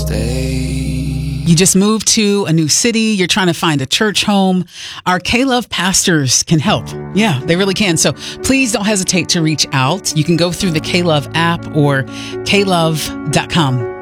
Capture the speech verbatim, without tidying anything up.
stay. You just moved to a new city. You're trying to find a church home. Our K-Love pastors can help. Yeah, they really can. So please don't hesitate to reach out. You can go through the K-Love app or K love dot com.